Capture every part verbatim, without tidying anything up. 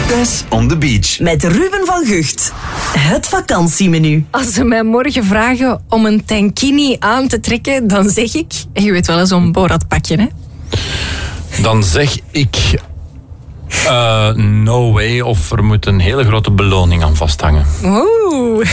Tess on the beach. Met Ruben van Gucht. Het vakantiemenu. Als ze mij morgen vragen om een tankini aan te trekken, dan zeg ik... Je weet wel, zo'n Borat-pakje, hè? Dan zeg ik... Uh, no way, of er moet een hele grote beloning aan vasthangen. Oeh.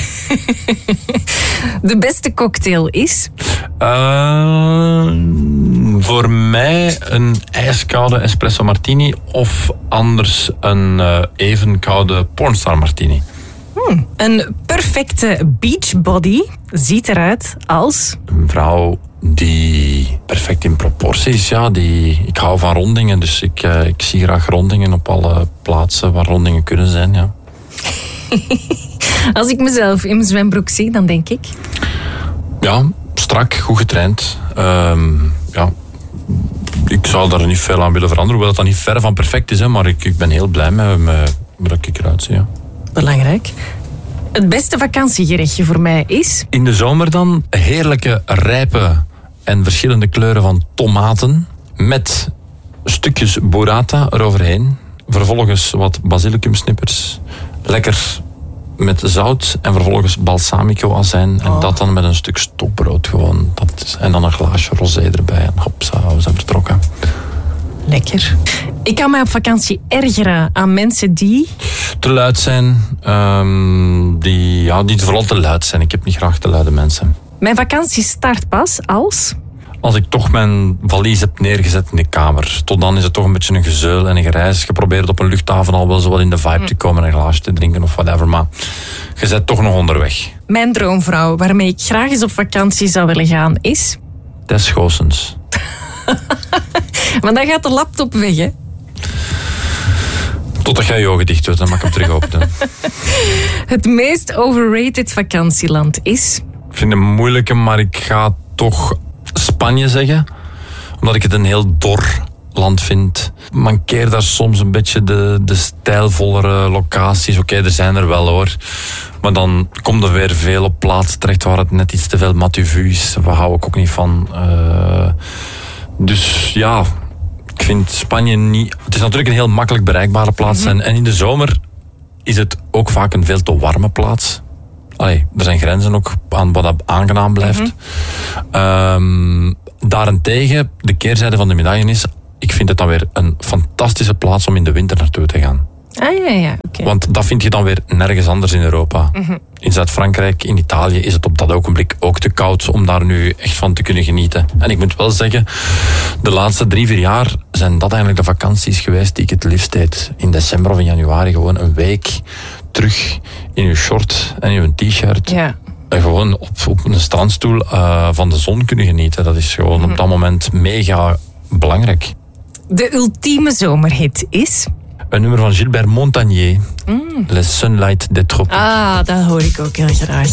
De beste cocktail is? Uh, voor mij een ijskoude espresso martini of anders een uh, even koude pornstar martini. Hmm. Een perfecte beachbody ziet eruit als... Een vrouw die perfect in proportie is. Ja, die, ik hou van rondingen, dus ik, uh, ik zie graag rondingen op alle plaatsen waar rondingen kunnen zijn. Ja. Als ik mezelf in mijn zwembroek zie, dan denk ik... Ja, strak, goed getraind. Um, ja, ik zou daar niet veel aan willen veranderen, hoewel dat niet ver van perfect is, hè, maar ik, ik ben heel blij met, met hoe ik eruit zie. Ja. Belangrijk. Het beste vakantiegerechtje voor mij is... In de zomer dan heerlijke, rijpe en verschillende kleuren van tomaten met stukjes burrata eroverheen. Vervolgens wat basilicumsnippers. Lekker met zout en vervolgens balsamico azijn. En oh. dat dan met een stuk stokbrood gewoon. Dat is, en dan een glaasje rosé erbij. En hopsa, we zijn vertrokken. Lekker. Ik kan mij op vakantie ergeren aan mensen die... Te luid zijn. Um, die, ja, die vooral te luid zijn. Ik heb niet graag te luide mensen. Mijn vakantie start pas als... Als ik toch mijn valies heb neergezet in de kamer. Tot dan is het toch een beetje een gezeul en een gereis. Je probeert op een luchthaven al wel zo wat in de vibe mm. te komen. Een glaasje te drinken of whatever. Maar je bent toch nog onderweg. Mijn droomvrouw, waarmee ik graag eens op vakantie zou willen gaan, is... Tess Goossens. Maar dan gaat de laptop weg, hè? Totdat jij je ogen dicht doet, dan mag ik hem terug openen. Het meest overrated vakantieland is... Ik vind het een moeilijke, maar ik ga toch Spanje zeggen. Omdat ik het een heel dor land vind. Mankeer daar soms een beetje de, de stijlvollere locaties. Oké, okay, er zijn er wel hoor. Maar dan komt er weer veel op plaatsen terecht waar het net iets te veel matu vu is. Daar hou ik ook niet van. Uh, dus ja... Ik vind Spanje niet... Het is natuurlijk een heel makkelijk bereikbare plaats. Mm-hmm. En, en in de zomer is het ook vaak een veel te warme plaats. Allee, er zijn grenzen ook aan wat dat aangenaam blijft. Mm-hmm. Um, daarentegen, de keerzijde van de medaille is... Ik vind het dan weer een fantastische plaats om in de winter naartoe te gaan. Ah ja, ja, okay. Want dat vind je dan weer nergens anders in Europa. Mm-hmm. In Zuid-Frankrijk, in Italië is het op dat ogenblik ook te koud om daar nu echt van te kunnen genieten. En ik moet wel zeggen, de laatste drie, vier jaar zijn dat eigenlijk de vakanties geweest die ik het liefst deed. In december of in januari gewoon een week terug in uw short en in uw t-shirt. Ja. En gewoon op, op een strandstoel uh, van de zon kunnen genieten. Dat is gewoon mm-hmm. op dat moment mega belangrijk. De ultieme zomerhit is... Een nummer van Gilbert Montagnier. Mm. Le Sunlight des Tropiques. Ah, dat hoor ik ook heel graag.